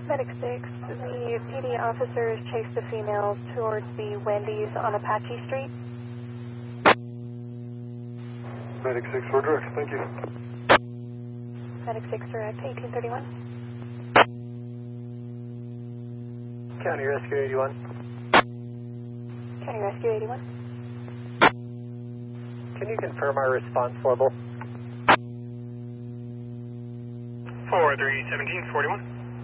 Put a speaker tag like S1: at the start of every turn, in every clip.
S1: Medic 6, the PD officers chased the females towards the Wendy's on Apache Street.
S2: Medic 6, we're direct, thank you.
S1: Medic 6, direct, 1831.
S3: County Rescue 81.
S1: County Rescue 81.
S3: Can you confirm our response level?
S4: 431741.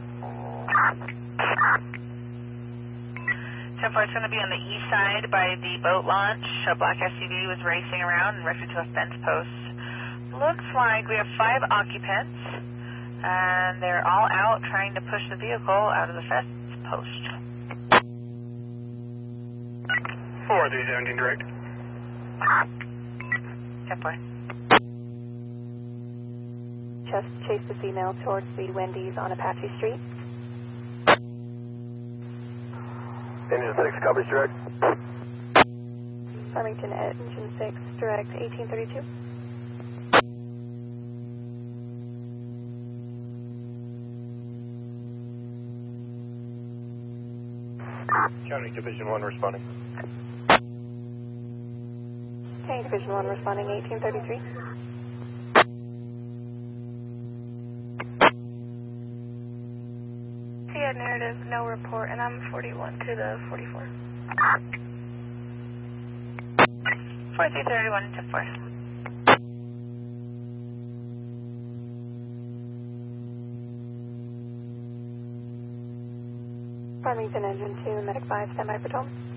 S5: 10-4 is going to be on the east side by the boat launch. A black SUV was racing around and wrecked into a fence post. Looks like we have 5 occupants, and they're all out trying to push the vehicle out of the fence post.
S4: 4317 direct.
S5: 10-4.
S1: Just chased the female towards the Wendy's on Apache Street.
S2: Engine 6, coverage direct.
S1: Farmington Engine 6, direct, 1832.
S2: County Division 1 responding.
S1: County Division 1 responding, 1833.
S6: Yeah, narrative, no report, and I'm 41 to the 44.
S5: 4331 to 4.
S1: Farmington Engine 2, Medic 5, standby for Tom.